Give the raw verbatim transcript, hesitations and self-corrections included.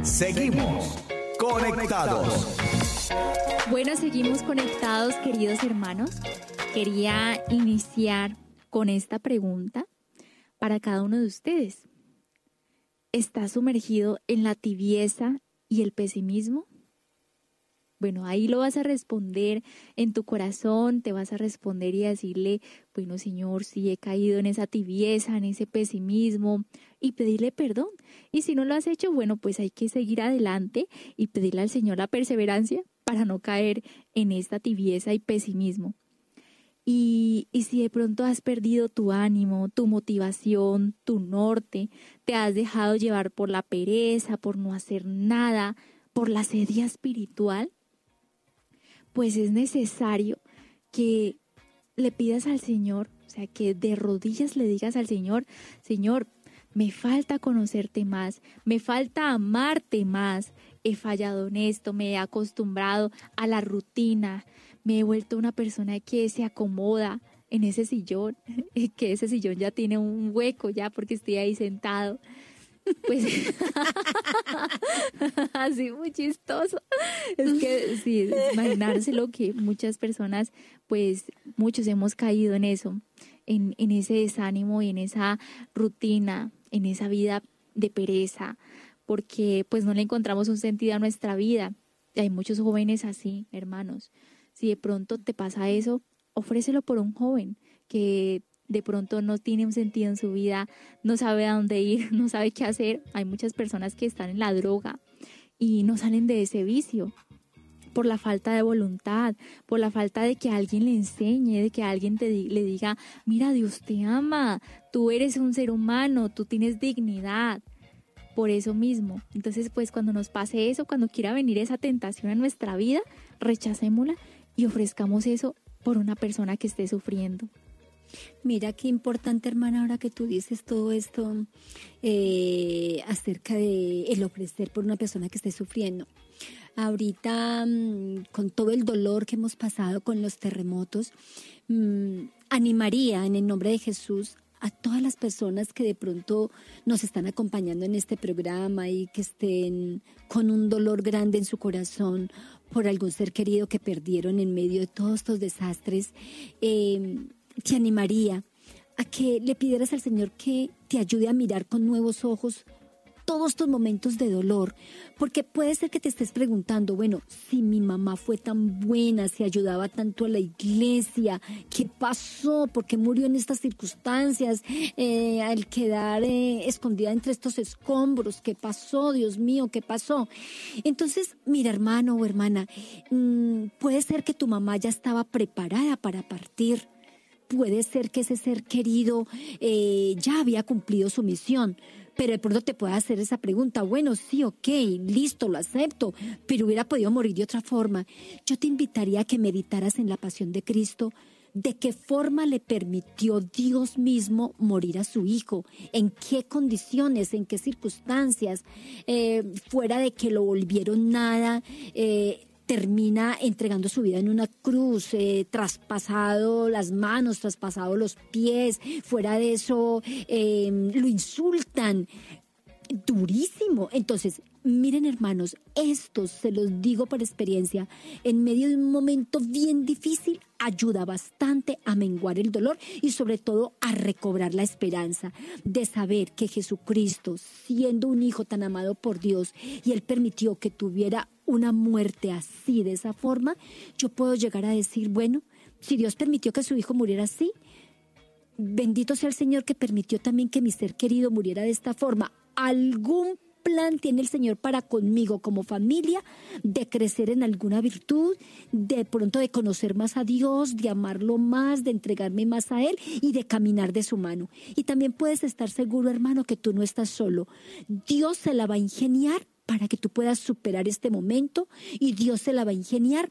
Seguimos conectados. Bueno, seguimos conectados, queridos hermanos. Quería iniciar con esta pregunta para cada uno de ustedes. ¿Estás sumergido en la tibieza y el pesimismo? Bueno, ahí lo vas a responder en tu corazón, te vas a responder y a decirle, bueno, Señor, sí he caído en esa tibieza, en ese pesimismo, y pedirle perdón. Y si no lo has hecho, bueno, pues hay que seguir adelante y pedirle al Señor la perseverancia para no caer en esta tibieza y pesimismo. Y, y si de pronto has perdido tu ánimo, tu motivación, tu norte, te has dejado llevar por la pereza, por no hacer nada, por la sedia espiritual, pues es necesario que le pidas al Señor, o sea, que de rodillas le digas al Señor, Señor, me falta conocerte más, me falta amarte más, he fallado en esto, me he acostumbrado a la rutina, me he vuelto una persona que se acomoda en ese sillón, que ese sillón ya tiene un hueco ya porque estoy ahí sentado. Pues así muy chistoso. Es que sí, imaginarse lo que muchas personas, pues muchos hemos caído en eso, en, en ese desánimo y en esa rutina, en esa vida de pereza, porque pues no le encontramos un sentido a nuestra vida. Y hay muchos jóvenes así, hermanos. Si de pronto te pasa eso, ofrécelo por un joven que de pronto no tiene un sentido en su vida, no sabe a dónde ir, no sabe qué hacer. Hay muchas personas que están en la droga y no salen de ese vicio por la falta de voluntad, por la falta de que alguien le enseñe, de que alguien te le diga, mira, Dios te ama, tú eres un ser humano, tú tienes dignidad. Por eso mismo, entonces pues cuando nos pase eso, cuando quiera venir esa tentación a nuestra vida, rechacémosla y ofrezcamos eso por una persona que esté sufriendo. Mira qué importante, hermana, ahora que tú dices todo esto eh, acerca de el ofrecer por una persona que esté sufriendo. Ahorita, mmm, con todo el dolor que hemos pasado con los terremotos, mmm, animaría en el nombre de Jesús a todas las personas que de pronto nos están acompañando en este programa y que estén con un dolor grande en su corazón por algún ser querido que perdieron en medio de todos estos desastres. Eh, te animaría a que le pidieras al Señor que te ayude a mirar con nuevos ojos todos estos momentos de dolor, porque puede ser que te estés preguntando, bueno, si mi mamá fue tan buena, si ayudaba tanto a la iglesia, ¿qué pasó? ¿Por qué murió en estas circunstancias? Eh, al quedar eh, escondida entre estos escombros, ¿qué pasó? Dios mío, ¿qué pasó? Entonces, mira, hermano o hermana, mmm, puede ser que tu mamá ya estaba preparada para partir. Puede ser que ese ser querido eh, ya había cumplido su misión, pero de pronto te puede hacer esa pregunta, bueno, sí, ok, listo, lo acepto, pero hubiera podido morir de otra forma. Yo te invitaría a que meditaras en la pasión de Cristo, de qué forma le permitió Dios mismo morir a su Hijo, en qué condiciones, en qué circunstancias, eh, fuera de que lo volvieron nada, eh, termina entregando su vida en una cruz, eh, traspasado las manos, traspasado los pies, fuera de eso eh, lo insultan, durísimo. Entonces, miren, hermanos, esto se los digo por experiencia, en medio de un momento bien difícil, ayuda bastante a menguar el dolor y sobre todo a recobrar la esperanza de saber que Jesucristo, siendo un hijo tan amado por Dios, y Él permitió que tuviera una muerte así, de esa forma, yo puedo llegar a decir, bueno, si Dios permitió que su hijo muriera así, bendito sea el Señor que permitió también que mi ser querido muriera de esta forma. Algún plan tiene el Señor para conmigo como familia, de crecer en alguna virtud, de pronto de conocer más a Dios, de amarlo más, de entregarme más a Él y de caminar de su mano. Y también puedes estar seguro, hermano, que tú no estás solo. Dios se la va a ingeniar para que tú puedas superar este momento y Dios se la va a ingeniar